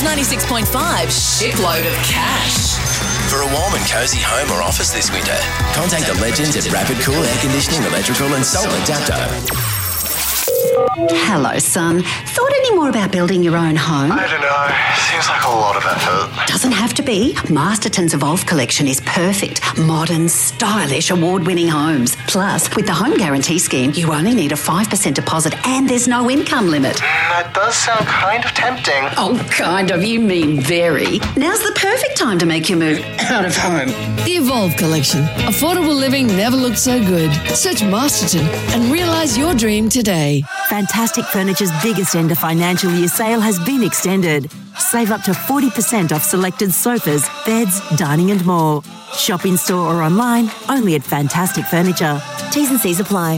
96.5 shipload of cash. For a warm and cosy home or office this winter, contact the legends at Rapid Cool Air Conditioning, Electrical and Solar Adapter. Hello, son. Thought any more about building your own home? I don't know. Seems like a lot of effort. Doesn't have to be. Masterton's Evolve collection is perfect. Modern, stylish, award-winning homes. Plus, with the Home Guarantee Scheme, you only need a 5% deposit and there's no income limit. That does sound kind of tempting. Oh, kind of. You mean very. Now's the perfect time to make your move out of home. The Evolve collection. Affordable living never looked so good. Search Masterton and realise your dream today. Fantastic Furniture's biggest end of financial year sale has been extended. Save up to 40% off selected sofas, beds, dining and more. Shop in store or online, only at Fantastic Furniture. T's and C's apply.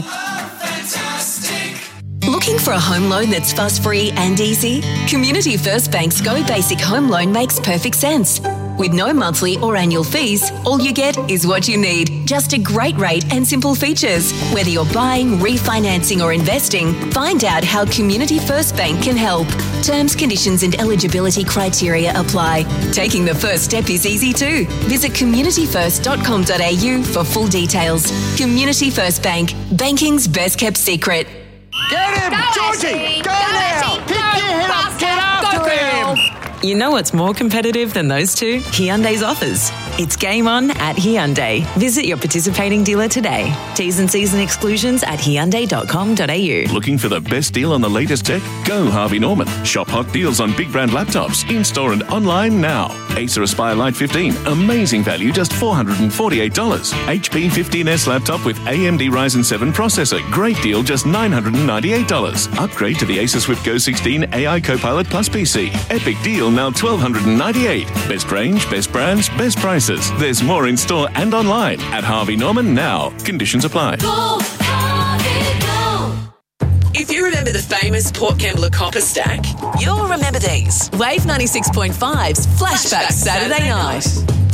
Looking for a home loan that's fuss-free and easy? Community First Bank's Go Basic Home Loan makes perfect sense. With no monthly or annual fees, all you get is what you need. Just a great rate and simple features. Whether you're buying, refinancing or investing, find out how Community First Bank can help. Terms, conditions and eligibility criteria apply. Taking the first step is easy too. Visit communityfirst.com.au for full details. Community First Bank, banking's best kept secret. Get him! Georgie! Go now! Pick your head up! Get after him! You know what's more competitive than those two? Hyundai's offers. It's game on at Hyundai. Visit your participating dealer today. T's and C's and exclusions at hyundai.com.au. Looking for the best deal on the latest tech? Go Harvey Norman. Shop hot deals on big brand laptops in-store and online now. Acer Aspire Lite 15, amazing value, just $448. HP 15S laptop with AMD Ryzen 7 processor, great deal, just $998. Upgrade to the Acer Swift Go 16 AI Copilot Plus PC. Epic deal, now $1,298. Best range, best brands, best prices. There's more in store and online at Harvey Norman now. Conditions apply. Go, Harvey, go. If you remember the famous Port Kembla copper stack, you'll remember these. Wave 96.5's Flashback Saturday Night.